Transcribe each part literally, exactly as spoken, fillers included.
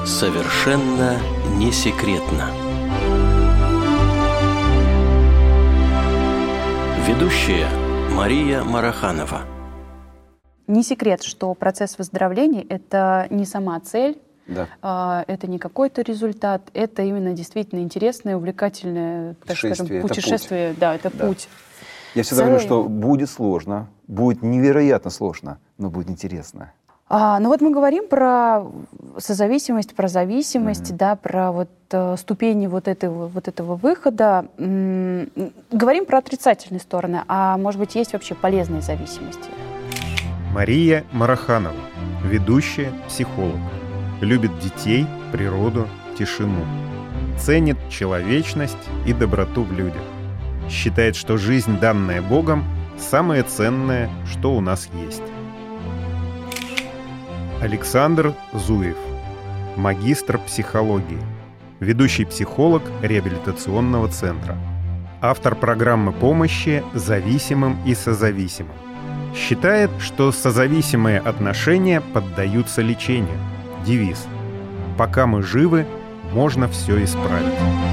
Совершенно не секретно. Ведущая Мария Мараханова. Не секрет, что процесс выздоровления – это не сама цель, да. это не какой-то результат, это именно действительно интересное, увлекательное, так скажем, путешествие. Это да, это да. путь. Я всегда Целый... говорю, что будет сложно, будет невероятно сложно, но будет интересно. А, ну вот мы говорим про созависимость, про зависимость, mm-hmm. да, про вот э, ступени вот этого, вот этого выхода. М-м, говорим про отрицательные стороны, а может быть есть вообще полезные зависимости? Мария Мараханова, ведущая, психолог. Любит детей, природу, тишину. Ценит человечность и доброту в людях. Считает, что жизнь, данная Богом, самое ценное, что у нас есть. Александр Зуев, магистр психологии, ведущий психолог реабилитационного центра, автор программы помощи зависимым и созависимым. Считает, что созависимые отношения поддаются лечению. Девиз: «Пока мы живы, можно все исправить».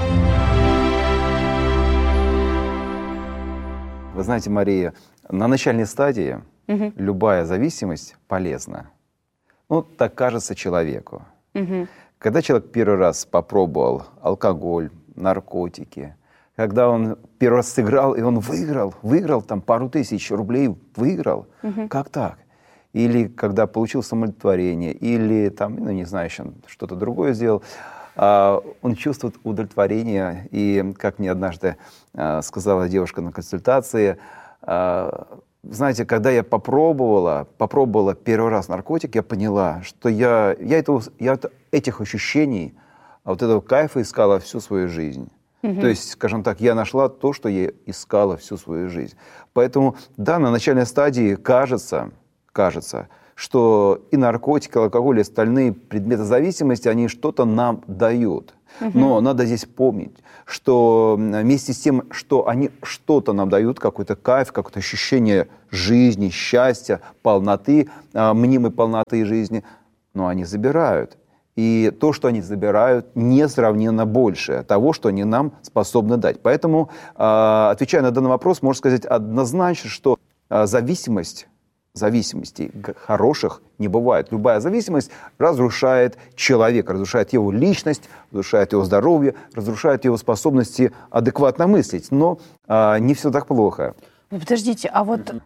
Вы знаете, Мария, на начальной стадии угу. любая зависимость полезна. Ну, так кажется человеку. Угу. Когда человек первый раз попробовал алкоголь, наркотики, когда он первый раз сыграл, и он выиграл, выиграл там пару тысяч рублей, выиграл, угу. как так? Или когда получил самоудовлетворение, или там, ну, не знаю, еще что-то другое сделал, он чувствует удовлетворение. И, как мне однажды сказала девушка на консультации, знаете, когда я попробовала, попробовала первый раз наркотик, я поняла, что я, я, этого, я этих ощущений, вот этого кайфа искала всю свою жизнь. Mm-hmm. То есть, скажем так, я нашла то, что я искала всю свою жизнь. Поэтому, да, на начальной стадии кажется, кажется, что и наркотики, и алкоголь, и остальные предметы зависимости, они что-то нам дают. Uh-huh. Но надо здесь помнить, что вместе с тем, что они что-то нам дают, какой-то кайф, какое-то ощущение жизни, счастья, полноты, мнимой полноты жизни, но они забирают. И то, что они забирают, несравненно больше того, что они нам способны дать. Поэтому, отвечая на данный вопрос, можно сказать однозначно, что зависимость Зависимостей хороших не бывает. Любая зависимость разрушает человека, разрушает его личность, разрушает его здоровье, разрушает его способности адекватно мыслить. Но а, не все так плохо. Подождите, а вот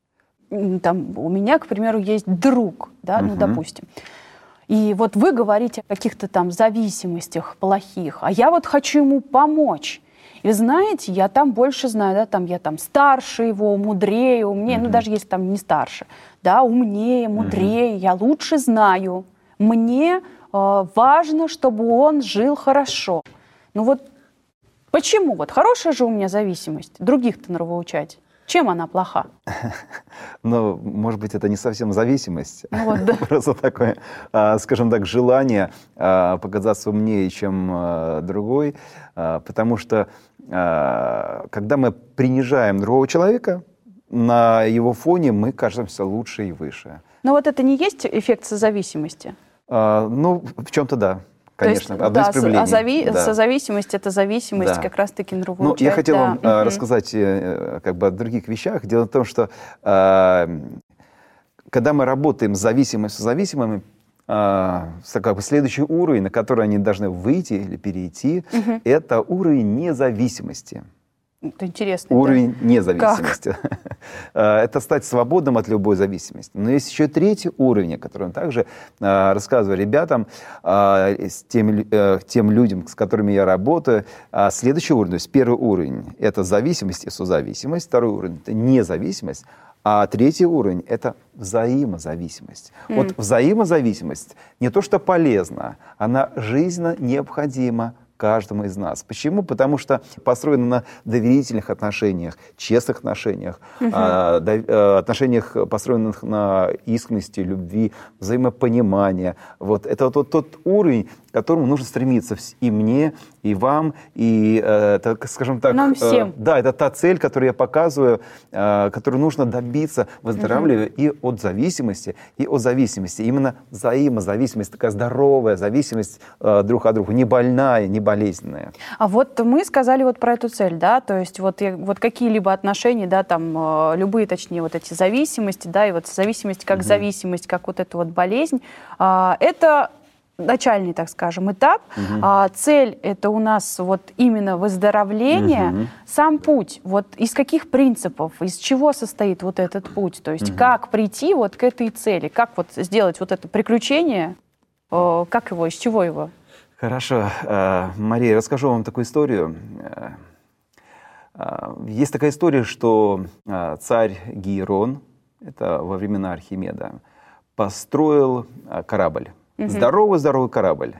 там у меня, к примеру, есть друг, да, ну, uh-huh. допустим. И вот вы говорите о каких-то там зависимостях плохих, а я вот хочу ему помочь. И вы знаете, я там больше знаю, да, там я там старше его, мудрее, умнее, mm-hmm. ну даже если там не старше, да, умнее, мудрее, mm-hmm. я лучше знаю. Мне э, важно, чтобы он жил хорошо. Ну вот почему? Вот хорошая же у меня зависимость, других-то нравоучать. Чем она плоха? Ну, может быть, это не совсем зависимость. Ну, вот, да. Просто такое, скажем так, желание показаться умнее, чем другой. Потому что, когда мы принижаем другого человека, на его фоне мы кажемся лучше и выше. Но вот это не есть эффект созависимости? Ну, в чем-то да. Конечно, то есть, одно да, из проявлений. А зави... да. Созависимость – это зависимость да. как раз-таки нравоучать. Ну, я хотел да. вам uh-huh. рассказать как бы о других вещах. Дело в том, что э, когда мы работаем с зависимыми, с зависимыми, э, как бы следующий уровень, на который они должны выйти или перейти, uh-huh. это уровень независимости. Это интересно. Уровень да? независимости. Это стать свободным от любой зависимости. Но есть еще третий уровень, о котором также э, рассказываю ребятам, э, с тем, э, тем людям, с которыми я работаю. Э, следующий уровень, то есть первый уровень – это зависимость и созависимость. Второй уровень – это независимость. А третий уровень – это взаимозависимость. Mm. Вот взаимозависимость не то что полезна, она жизненно необходима каждому из нас. Почему? Потому что построено на доверительных отношениях, честных отношениях, uh-huh. а, до, отношениях, построенных на искренности, любви, взаимопонимании. Вот это вот тот уровень, к которому нужно стремиться и мне, и вам, и, э, так, скажем так... Нам всем. Э, да, это та цель, которую я показываю, э, которую нужно добиться, выздоравливая угу. и от зависимости, и от зависимости. Именно взаимозависимость, такая здоровая зависимость э, друг от друга, не больная, не болезненная. А вот мы сказали вот про эту цель, да, то есть вот, вот какие-либо отношения, да, там, э, любые, точнее, вот эти зависимости, да, и вот зависимость как угу. зависимость, как вот эту вот болезнь, э, это начальный, так скажем, этап. Угу. А, цель — это у нас вот именно выздоровление. Угу. Сам путь, вот из каких принципов, из чего состоит вот этот путь? То есть угу. как прийти вот к этой цели, как вот сделать вот это приключение, э, как его, из чего его? Хорошо. Мария, расскажу вам такую историю. Есть такая история, что царь Гейрон, это во времена Архимеда, построил корабль. Здоровый-здоровый корабль.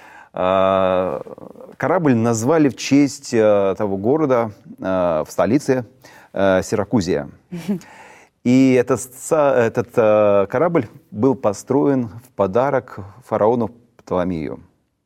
Корабль назвали в честь того города в столице Сиракузия. И этот, этот корабль был построен в подарок фараону Птоломею.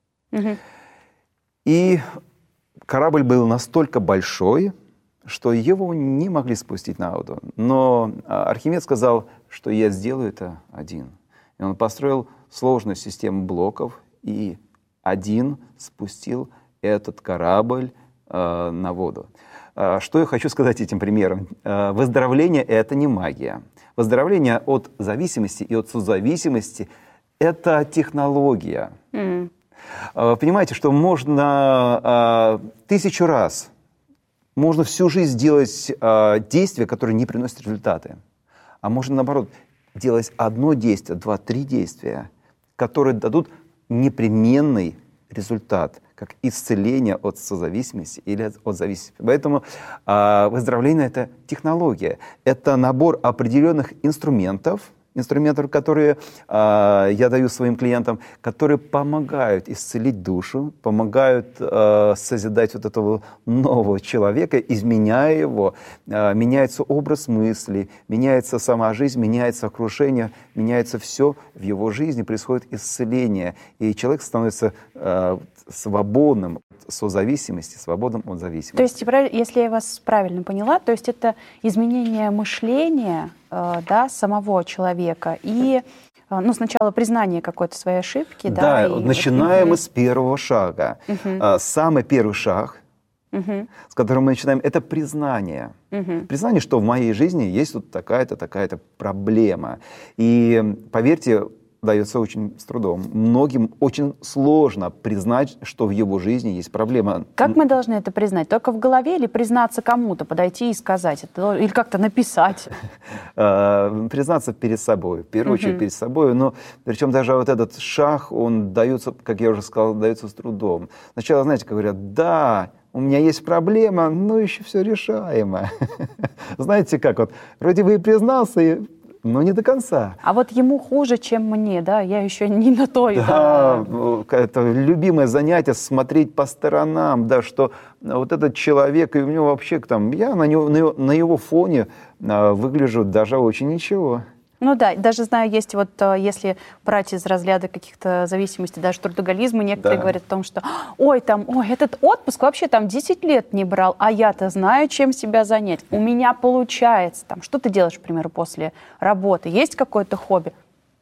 И корабль был настолько большой, что его не могли спустить на воду. Но Архимед сказал, что я сделаю это один. И он построил сложную систему блоков и один спустил этот корабль э, на воду. Э, что я хочу сказать этим примером? Э, выздоровление — это не магия. Выздоровление от зависимости и от созависимости — это технология. Mm. Э, понимаете, что можно э, тысячу раз, можно всю жизнь делать э, действия, которые не приносят результаты. А можно, наоборот, делать одно действие, два-три действия, которые дадут непременный результат, как исцеление от созависимости или от зависимости. Поэтому э, выздоровление — это технология, это набор определенных инструментов, инструментов, которые э, я даю своим клиентам, которые помогают исцелить душу, помогают э, созидать вот этого нового человека, изменяя его. Э, меняется образ мысли, меняется сама жизнь, меняется окружение, меняется все в его жизни, происходит исцеление. И человек становится э, свободным от созависимости, свободным от зависимости. То есть, если я вас правильно поняла, то есть это изменение мышления, да, самого человека и, ну, сначала признание какой-то своей ошибки. Да, да, и начинаем вот... с первого шага. Uh-huh. Самый первый шаг, uh-huh. с которым мы начинаем, это признание. Uh-huh. Признание, что в моей жизни есть вот такая-то, такая-то проблема. И поверьте, дается очень с трудом. Многим очень сложно признать, что в его жизни есть проблема. Как мы должны это признать? Только в голове или признаться кому-то, подойти и сказать это? Или как-то написать? Признаться перед собой. В первую очередь перед собой. Но причем даже вот этот шаг, он дается, как я уже сказал, дается с трудом. Сначала, знаете, как говорят, да, у меня есть проблема, но еще все решаемо. Знаете как, вот вроде бы и признался, и но не до конца. А вот ему хуже, чем мне, да? Я еще не на той. Да, да. Это любимое занятие — смотреть по сторонам, да, что вот этот человек, и у него вообще там, я на, него, на, его, на его фоне а, выгляжу даже очень ничего. Ну да, даже знаю, есть вот, если брать из разряда каких-то зависимостей, даже трудоголизма, некоторые да. говорят о том, что ой, там, ой, этот отпуск вообще там десять лет не брал, а я-то знаю, чем себя занять. У меня получается. Там, что ты делаешь, к примеру, после работы? Есть какое-то хобби?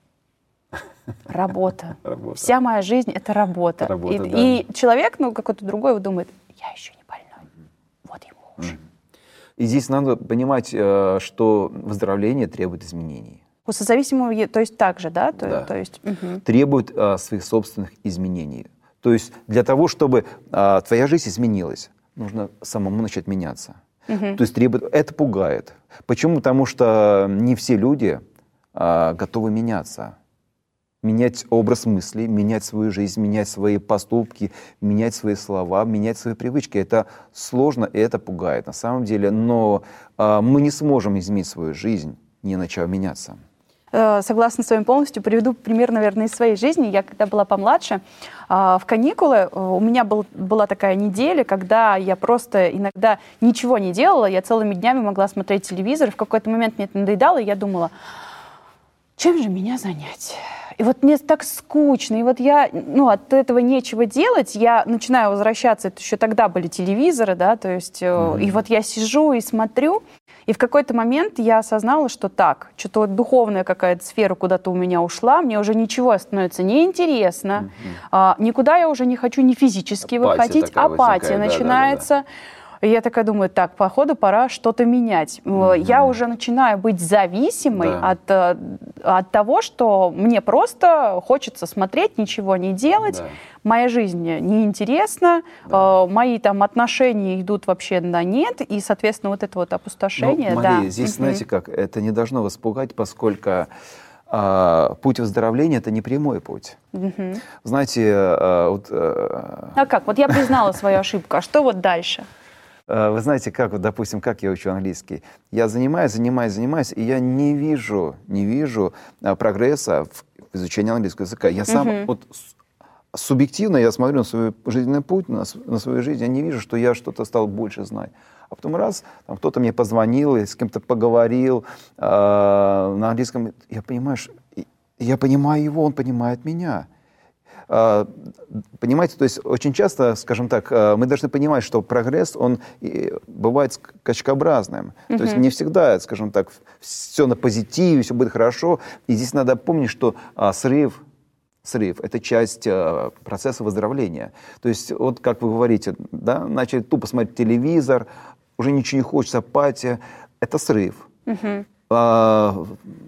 Работа. работа. Вся моя жизнь — это работа. работа и, да. и человек, ну, какой-то другой, думает, я еще не больной. Вот ему хуже. И здесь надо понимать, что выздоровление требует изменений. У созависимого, то есть так же, да? То, да. То есть, угу. Требует а, своих собственных изменений. То есть для того, чтобы а, твоя жизнь изменилась, нужно самому начать меняться. Угу. То есть требует, это пугает. Почему? Потому что не все люди а, готовы меняться. Менять образ мысли, менять свою жизнь, менять свои поступки, менять свои слова, менять свои привычки. Это сложно, и это пугает на самом деле. Но а, мы не сможем изменить свою жизнь, не начав меняться. Согласна с вами полностью. Приведу пример, наверное, из своей жизни. Я когда была помладше, в каникулы у меня был, была такая неделя, когда я просто иногда ничего не делала. Я целыми днями могла смотреть телевизор. В какой-то момент мне это надоедало, и я думала, чем же меня занять? И вот мне так скучно, и вот я, ну, от этого нечего делать, я начинаю возвращаться, это еще тогда были телевизоры, да, то есть, mm-hmm. и вот я сижу и смотрю, и в какой-то момент я осознала, что так, что-то вот духовная какая-то сфера куда-то у меня ушла, мне уже ничего становится неинтересно, mm-hmm. а, никуда я уже не хочу ни физически апатия выходить, апатия начинается. Да, да, да. И я такая думаю, так, походу, пора что-то менять. Mm-hmm. Я уже начинаю быть зависимой да. от, от того, что мне просто хочется смотреть, ничего не делать. Да. Моя жизнь неинтересна, да. э, мои там отношения идут вообще на нет, и, соответственно, вот это вот опустошение. Ну, Мария, да. здесь, mm-hmm. знаете как, это не должно вас пугать, поскольку э, путь выздоровления – это не прямой путь. Mm-hmm. Знаете, э, вот… Э, а как? Вот я признала свою ошибку, а что вот дальше? Вы знаете, как, вот, допустим, как я учу английский. Я занимаюсь, занимаюсь, занимаюсь, и я не вижу, не вижу а, прогресса в изучении английского языка. Я сам, uh-huh. вот субъективно я смотрю на свой жизненный путь, на, на свою жизнь, я не вижу, что я что-то стал больше знать. А потом раз, там, кто-то мне позвонил, с кем-то поговорил э, на английском. Я понимаю, что, я понимаю его, он понимает меня. Понимаете, то есть очень часто, скажем так, мы должны понимать, что прогресс, он бывает скачкообразным. Mm-hmm. То есть не всегда, скажем так, все на позитиве, все будет хорошо. И здесь надо помнить, что а, срыв, срыв – это часть а, процесса выздоровления. То есть вот как вы говорите, да, начали тупо смотреть телевизор, уже ничего не хочется, апатия – это срыв. Mm-hmm. А,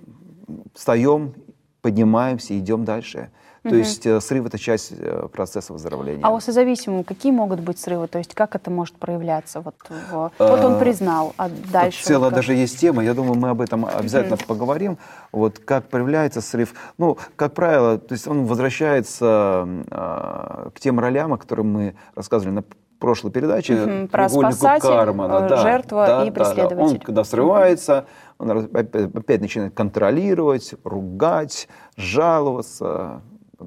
встаем, поднимаемся, идем дальше. То угу. есть э, срыв – это часть э, процесса выздоровления. А у созависимого какие могут быть срывы? То есть как это может проявляться? Вот, в... вот он признал, а дальше… Целая вот даже есть тема, я думаю, мы об этом обязательно угу. поговорим. Вот как проявляется срыв. Ну, как правило, то есть он возвращается э, к тем ролям, о которых мы рассказывали на прошлой передаче. Угу. Про спасатель, Кармана. Да, жертва да, и да, преследователь. Да. Он когда срывается, угу. он опять, опять начинает контролировать, ругать, жаловаться.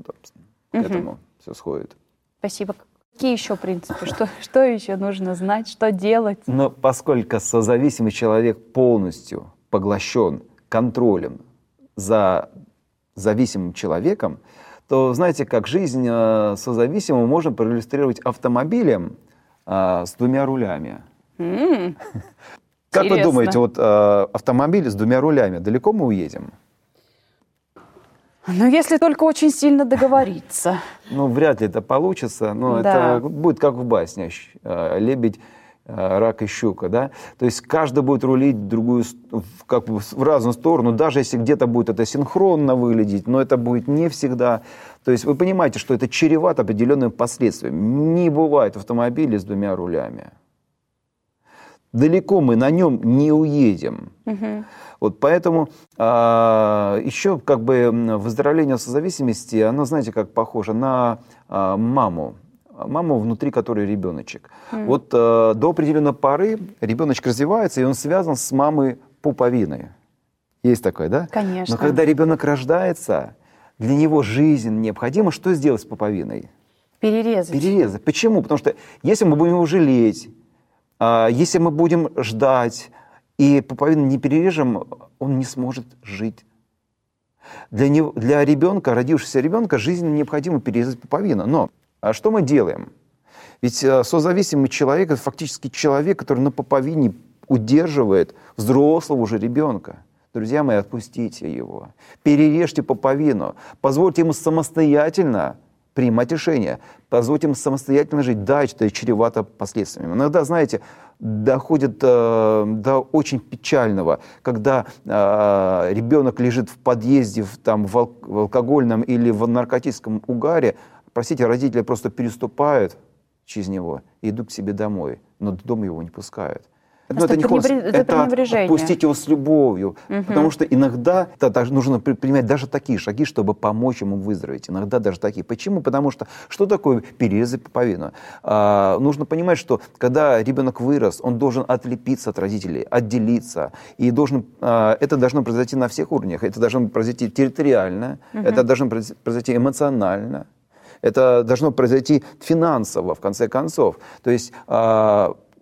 К этому угу. все сходит. Спасибо. Какие еще принципы? Что, что еще нужно знать? Что делать? Но поскольку созависимый человек полностью поглощен контролем за зависимым человеком, то, знаете, как жизнь созависимого можно проиллюстрировать автомобилем а, с двумя рулями. Mm. Как вы думаете, вот а, автомобиль с двумя рулями, далеко мы уедем? Ну, если только очень сильно договориться. Ну, вряд ли это получится, но да. это будет как в басне «Лебедь, рак и щука», да? То есть каждый будет рулить в другую, как бы в разную сторону, даже если где-то будет это синхронно выглядеть, но это будет не всегда. То есть вы понимаете, что это чревато определенными последствиями. Не бывает автомобиля с двумя рулями. Далеко мы на нем не уедем. Угу. Вот поэтому а, еще как бы выздоровление созависимости, оно, знаете, как похоже на а, маму. Маму, внутри которой ребеночек. Mm. Вот а, до определенной поры ребеночек развивается, и он связан с мамой пуповиной. Есть такое, да? Конечно. Но когда ребенок рождается, для него жизнь необходимо что сделать с пуповиной? Перерезать. Перерезать. Почему? Потому что если мы будем его жалеть, если мы будем ждать и пуповину не перережем, он не сможет жить. Для, него, для ребенка, родившегося ребенка, жизненно необходимо перерезать пуповину. Но а что мы делаем? Ведь созависимый человек – это фактически человек, который на пуповине удерживает взрослого уже ребенка. Друзья мои, отпустите его. Перережьте пуповину. Позвольте ему самостоятельно принимать решения, позвольте им самостоятельно жить. Да, это чревато последствиями. Иногда, знаете, доходит э, до очень печального, когда э, ребенок лежит в подъезде в, там, в, ал- в алкогольном или в наркотическом угаре, простите, родители просто переступают через него и идут к себе домой, но дома его не пускают. Но это, не пренебре... это, это отпустить его с любовью. Угу. Потому что иногда это нужно принимать даже такие шаги, чтобы помочь ему выздороветь. Иногда даже такие. Почему? Потому что что такое перерезать пуповину? А, нужно понимать, что когда ребенок вырос, он должен отлепиться от родителей, отделиться. И должен, а, это должно произойти на всех уровнях. Это должно произойти территориально, угу. это должно произойти эмоционально. Это должно произойти финансово, в конце концов. То есть а,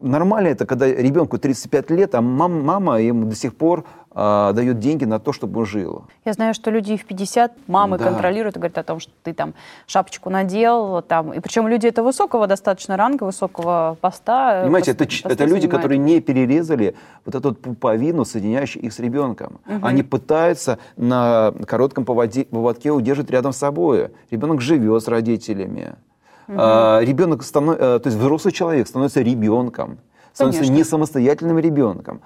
нормально это, когда ребенку тридцать пять лет, а мама, мама ему до сих пор а, дает деньги на то, чтобы он жил. Я знаю, что люди в пятьдесят мамы Да. контролируют и говорят о том, что ты там шапочку надел. Там. И причем люди это высокого достаточно ранга, высокого поста. Понимаете, это, посты это люди, занимают. которые не перерезали вот эту вот пуповину, соединяющую их с ребенком. Угу. Они пытаются на коротком поводе, поводке удерживать рядом с собой. Ребенок живет с родителями. Угу. А, ребенок станов... То есть взрослый человек становится ребенком. Становится Конечно. не самостоятельным ребенком,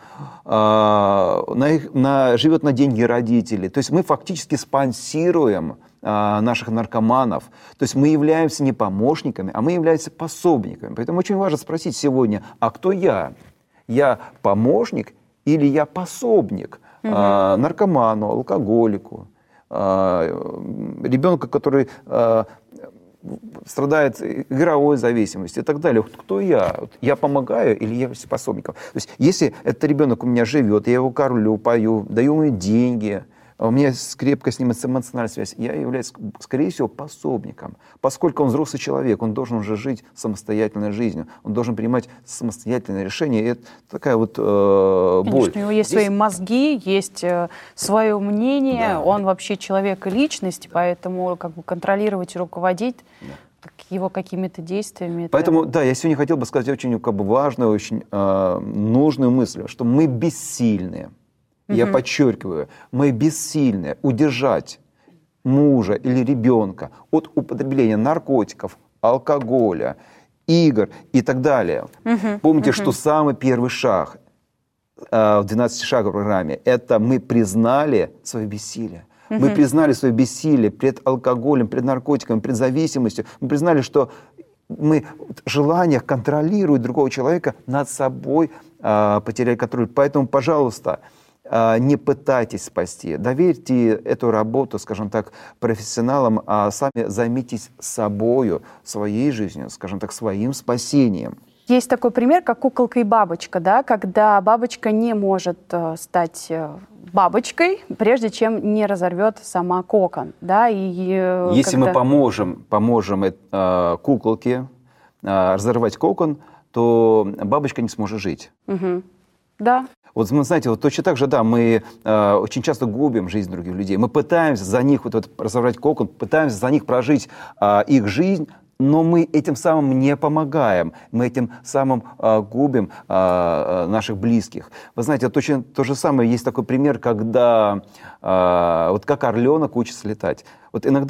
а, на их, на, живет на деньги родителей. То есть мы фактически спонсируем а, наших наркоманов. То есть мы являемся не помощниками, а мы являемся пособниками. Поэтому очень важно спросить сегодня, а кто я? Я помощник или я пособник угу. а, наркоману, алкоголику, а, ребенку, который... А, страдает игровой зависимостью и так далее. Кто я? Я помогаю или я являюсь пособником? То есть, если этот ребенок у меня живет, я его кормлю, пою, даю ему деньги, у меня крепко с ним эмоциональная связь, я являюсь, скорее всего, пособником. Поскольку он взрослый человек, он должен уже жить самостоятельной жизнью, он должен принимать самостоятельные решения. И это такая вот э, боль. Конечно, у него есть Здесь... свои мозги, есть э, свое мнение, Да. он вообще человек и личность, поэтому как бы контролировать и руководить да. его какими-то действиями. Поэтому, это... да, я сегодня хотел бы сказать очень как бы, важную, очень э, нужную мысль, что мы бессильны. Я подчеркиваю, мы бессильны удержать мужа или ребенка от употребления наркотиков, алкоголя, игр и так далее. Угу, Помните, угу. что самый первый шаг э, в двенадцатишаговой программе – это мы признали свое бессилие. Угу. Мы признали свое бессилие пред алкоголем, пред наркотиками, пред зависимостью. Мы признали, что мы в желаниях контролируем другого человека над собой, э, потеряли контроль. Поэтому, пожалуйста, не пытайтесь спасти, доверьте эту работу, скажем так, профессионалам, а сами займитесь собою, своей жизнью, скажем так, своим спасением. Есть такой пример, как куколка и бабочка, да, когда бабочка не может э, стать бабочкой, прежде чем не разорвет сама кокон. Да, и, э, Если когда... мы поможем, поможем э, куколке э, разорвать кокон, то бабочка не сможет жить. Угу. Да. Вот, знаете, вот точно так же, да, мы э, очень часто губим жизнь других людей. Мы пытаемся за них вот, вот, разорвать кокон, пытаемся за них прожить э, их жизнь, но мы этим самым не помогаем. Мы этим самым э, губим э, наших близких. Вы знаете, точно то же самое, есть такой пример, когда э, вот как орленок учится летать. Вот иногда